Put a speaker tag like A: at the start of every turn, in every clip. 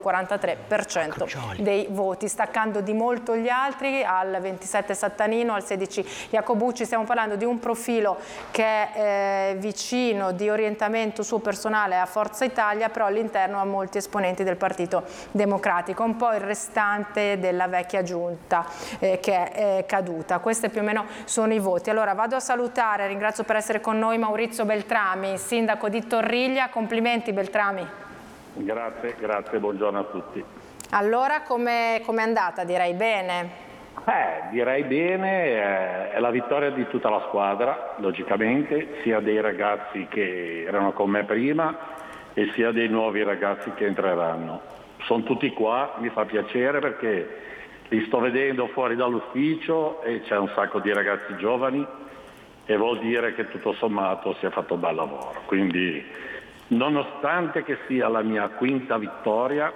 A: 43% dei voti, staccando di molto gli altri, al 27 Sattanino, al 16 Iacobucci. Stiamo parlando di un profilo che è vicino di orientamento suo personale a Forza Italia, però all'interno ha molti esponenti del Partito Democratico, un po' il restante della vecchia giunta che è caduta. Questi più o meno sono i voti. Allora vado a salutare, ringrazio per essere con noi Maurizio Beltrami, sindaco di Torriglia. Complimenti Beltrami.
B: Grazie, buongiorno a tutti.
A: Allora, com'è andata? Direi bene.
B: Direi bene, è la vittoria di tutta la squadra, logicamente, sia dei ragazzi che erano con me prima e sia dei nuovi ragazzi che entreranno. Sono tutti qua, mi fa piacere perché li sto vedendo fuori dall'ufficio e c'è un sacco di ragazzi giovani e vuol dire che tutto sommato si è fatto un bel lavoro. Quindi, nonostante che sia la mia quinta vittoria,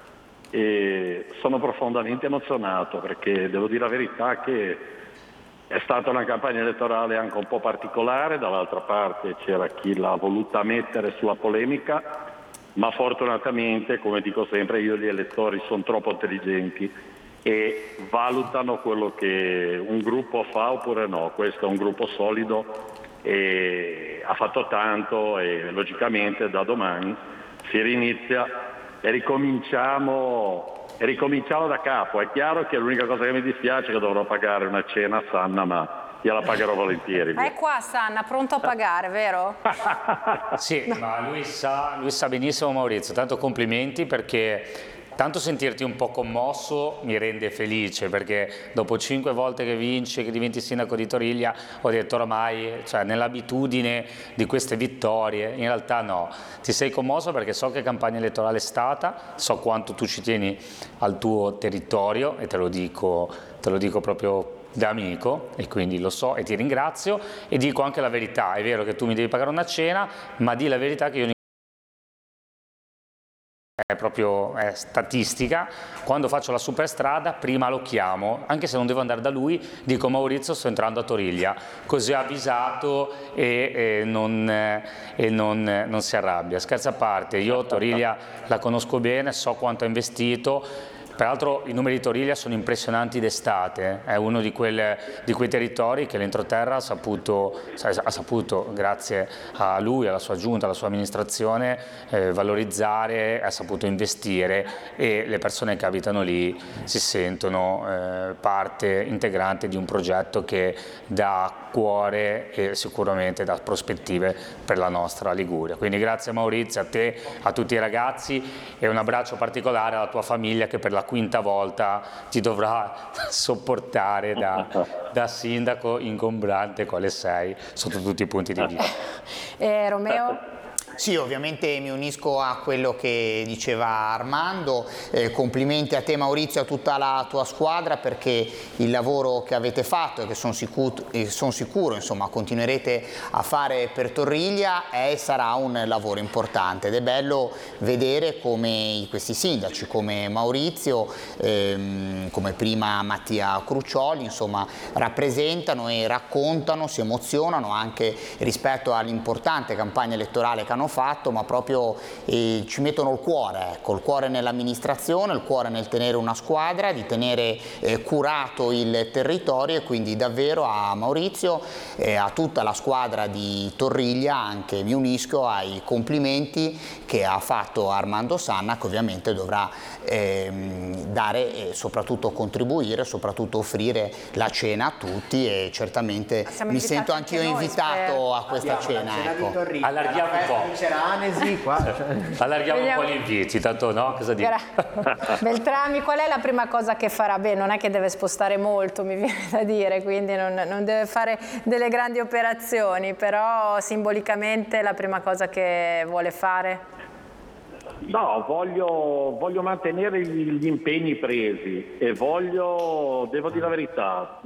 B: sono profondamente emozionato perché devo dire la verità che è stata una campagna elettorale anche un po' particolare, dall'altra parte c'era chi l'ha voluta mettere sulla polemica, ma fortunatamente, come dico sempre, gli elettori sono troppo intelligenti e valutano quello che un gruppo fa oppure no. Questo è un gruppo solido e ha fatto tanto e logicamente da domani si rinizia e ricominciamo da capo. È chiaro che l'unica cosa che mi dispiace è che dovrò pagare una cena a Sanna, ma gliela pagherò volentieri.
A: È qua Sanna, pronto a pagare, vero?
C: Sì, no. Ma lui sa benissimo Maurizio, tanto complimenti perché tanto sentirti un po' commosso mi rende felice, perché dopo 5 volte che vinci e che diventi sindaco di Torriglia ho detto oramai, cioè nell'abitudine di queste vittorie, in realtà no, ti sei commosso perché so che campagna elettorale è stata, so quanto tu ci tieni al tuo territorio e te lo dico proprio da amico e quindi lo so e ti ringrazio e dico anche la verità. È vero che tu mi devi pagare una cena, ma di la verità che io è statistica, quando faccio la superstrada prima lo chiamo, anche se non devo andare da lui, dico Maurizio sto entrando a Torriglia, così è avvisato e non si arrabbia. Scherzi a parte, io Torriglia la conosco bene, so quanto ha investito. Peraltro i numeri di Torriglia sono impressionanti d'estate, è uno di quei territori che l'entroterra ha saputo, grazie a lui, alla sua giunta, alla sua amministrazione, valorizzare, ha saputo investire e le persone che abitano lì si sentono parte integrante di un progetto che dà cuore e sicuramente dà prospettive per la nostra Liguria. Quindi grazie Maurizio, a te, a tutti i ragazzi e un abbraccio particolare alla tua famiglia che per la quinta volta ti dovrà sopportare da sindaco ingombrante quale sei sotto tutti i punti di vista.
A: Romeo?
D: Sì, ovviamente mi unisco a quello che diceva Armando, complimenti a te Maurizio e a tutta la tua squadra perché il lavoro che avete fatto e che sono sicuro insomma, continuerete a fare per Torriglia è e sarà un lavoro importante ed è bello vedere come questi sindaci, come Maurizio, come prima Mattia Crucioli, insomma, rappresentano e raccontano, si emozionano anche rispetto all'importante campagna elettorale che hanno fatto, ma proprio ci mettono il cuore nell'amministrazione, il cuore nel tenere una squadra, di tenere curato il territorio e quindi davvero a Maurizio e a tutta la squadra di Torriglia anche mi unisco ai complimenti che ha fatto Armando Sanna, che ovviamente dovrà dare e soprattutto contribuire, soprattutto offrire la cena a tutti e certamente mi sento anch'io invitato a questa cena. Ecco.
C: Allarghiamo un po'.
E: C'era Anesi qua.
C: Allarghiamo un po' gli inviti, tanto no? Cosa dici?
A: Beltrami, qual è la prima cosa che farà? Beh, non è che deve spostare molto, mi viene da dire, quindi non deve fare delle grandi operazioni, però simbolicamente la prima cosa che vuole fare?
B: No, voglio mantenere gli impegni presi e devo dire la verità,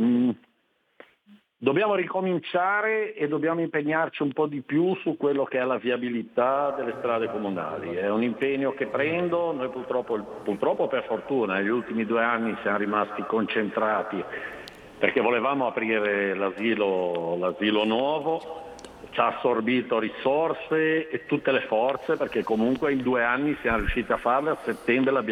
B: dobbiamo ricominciare e dobbiamo impegnarci un po' di più su quello che è la viabilità delle strade comunali. È un impegno che prendo, noi purtroppo per fortuna negli ultimi 2 anni siamo rimasti concentrati perché volevamo aprire l'asilo nuovo, ci ha assorbito risorse e tutte le forze perché comunque in 2 anni siamo riusciti a farle, a settembre l'abbiamo